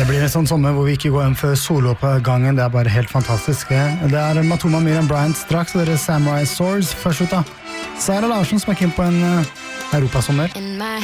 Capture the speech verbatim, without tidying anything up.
Det blir en sånn sommer hvor vi ikke går inn før solo på gangen, det er bare helt fantastisk. Det er Matoma Miriam Bryant straks, og det er Samurai Swords først ut da. Sara Larsson som er keen på en europasommer.